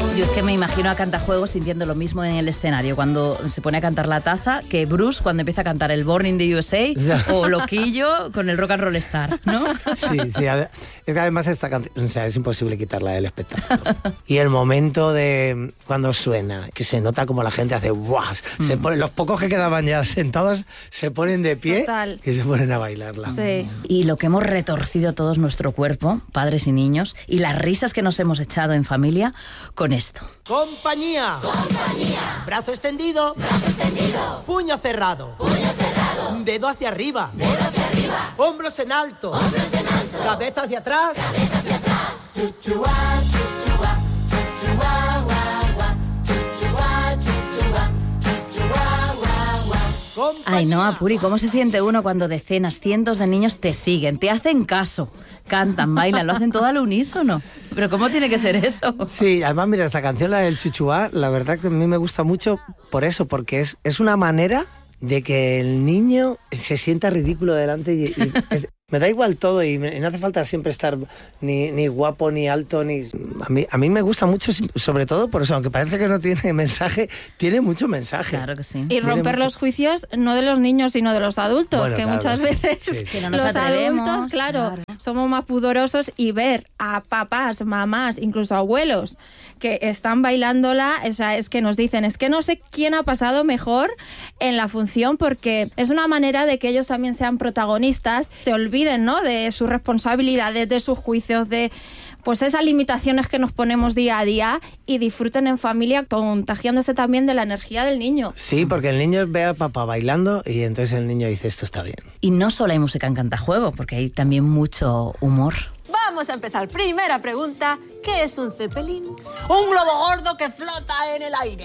Yo es que me imagino a Cantajuegos sintiendo lo mismo en el escenario cuando se pone a cantar La Taza que Bruce cuando empieza a cantar el Born in the USA o Loquillo con el Rock and Roll Star, ¿no? Sí. Es que además esta canción, o sea, es imposible quitarla del espectáculo. Y el momento de cuando suena, que se nota como la gente hace ¡buah! Se pone, los pocos que quedaban ya sentados se ponen de pie. Total. Y se ponen a bailarla. Sí. Y lo que hemos retorcido todos nuestro cuerpo, padres y niños, y las risas que nos hemos echado en familia con esto. ¡Compañía! ¡Compañía! Brazo extendido. Brazo extendido. Puño cerrado. Puño cerrado. Dedo hacia arriba. Dedo hacia arriba. Hombros en alto. Hombros en alto. Cabeza hacia atrás. Cabeza hacia atrás. Chuchua, chuchua, chuchua, guau, guau. Chuchua, chuchua, chuchua, guau, guau. Ainhoa, Puri, ¿cómo se siente uno cuando decenas, cientos de niños te siguen, te hacen caso, cantan, bailan, lo hacen todo al unísono? ¿Pero cómo tiene que ser eso? Sí, además, mira, esta canción, la del Chuchuá, la verdad que a mí me gusta mucho por eso, porque es una manera de que el niño se sienta ridículo delante y me da igual todo y no hace falta siempre estar ni guapo, ni alto, ni... A mí me gusta mucho, sobre todo por eso, aunque parece que no tiene mensaje, tiene mucho mensaje. Claro que sí. Y romper los juicios no de los niños, sino de los adultos, Bueno, que claro, muchas veces sí. Que no nos los atrevemos, adultos, claro, somos más pudorosos, y ver a papás, mamás, incluso abuelos que están bailándola, o sea, es que nos dicen, es que no sé quién ha pasado mejor en la función, porque es una manera de que ellos también sean protagonistas, se olviden, ¿no?, de sus responsabilidades, de sus juicios, de pues esas limitaciones que nos ponemos día a día, y disfruten en familia, contagiándose también de la energía del niño. Sí, porque el niño ve a papá bailando y entonces el niño dice, esto está bien. Y no solo hay música en Cantajuego, porque hay también mucho humor. Vamos a empezar. Primera pregunta, ¿qué es un cepelín? Un globo gordo que flota en el aire.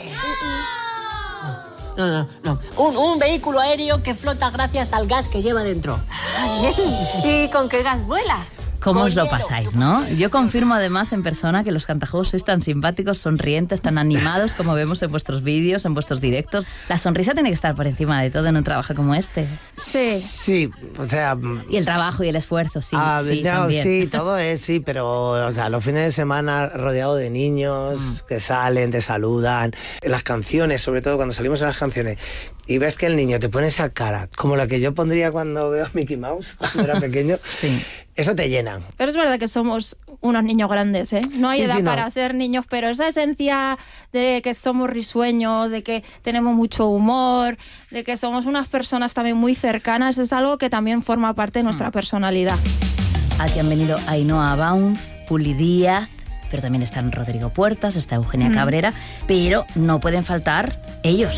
No. Un vehículo aéreo que flota gracias al gas que lleva dentro. ¿Y con qué gas vuela? ¿Cómo Con os lo hielo. pasáis, no? Yo confirmo además en persona que los Cantajuegos sois tan simpáticos, sonrientes, tan animados como vemos en vuestros vídeos, en vuestros directos. La sonrisa tiene que estar por encima de todo en un trabajo como este. Sí. Sí, o sea... Y el trabajo y el esfuerzo, sí, sí, no, también. sí, todo es, sí, pero o sea, los fines de semana rodeado de niños que salen, te saludan. Las canciones, sobre todo cuando salimos en las canciones, y ves que el niño te pone esa cara, como la que yo pondría cuando veo a Mickey Mouse, cuando era pequeño, Sí. eso te llena. Pero es verdad que somos unos niños grandes, ¿eh? No hay Sí, edad sí, no. para ser niños, pero esa esencia de que somos risueños, de que tenemos mucho humor, de que somos unas personas también muy cercanas, es algo que también forma parte de nuestra personalidad. Aquí han venido Ainhoa Baun, Puli Díaz, pero también están Rodrigo Puertas, está Eugenia Cabrera, pero no pueden faltar ellos.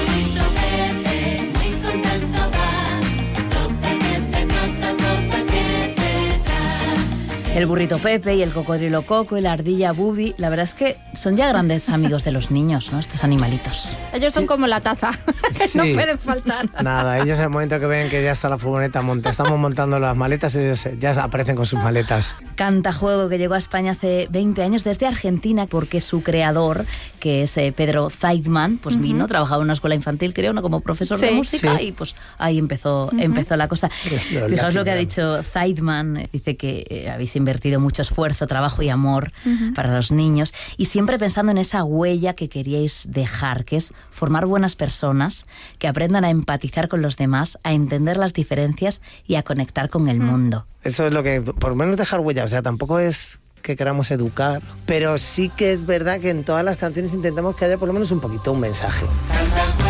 El burrito Pepe y el cocodrilo Coco y la ardilla Bubi, la verdad es que son ya grandes amigos de los niños, ¿no? Estos animalitos. Ellos son como la taza, no Sí. pueden faltar. Nada, ellos en el momento que ven que ya está la furgoneta estamos montando las maletas, ellos ya aparecen con sus maletas. Cantajuego, que llegó a España hace 20 años desde Argentina, porque su creador, que es Pedro Zeidman, pues vino, trabajaba en una escuela infantil, creo, ¿no?, como profesor de Sí. música, Sí. y pues ahí empezó la cosa. Fijaos lo que ha dicho Zeidman, dice que habéis invertido mucho esfuerzo, trabajo y amor para los niños, y siempre pensando en esa huella que queríais dejar, que es formar buenas personas que aprendan a empatizar con los demás, a entender las diferencias y a conectar con el mundo. Eso es lo que, por lo menos dejar huella, o sea, tampoco es que queramos educar, pero sí que es verdad que en todas las canciones intentamos que haya por lo menos un poquito un mensaje.